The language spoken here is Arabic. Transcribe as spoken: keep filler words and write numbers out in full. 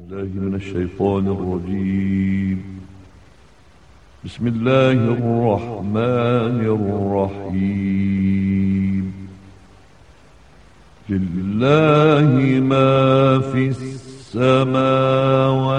بالله من الشيطان الرجيم. بسم الله الرحمن الرحيم. لله ما في السماوات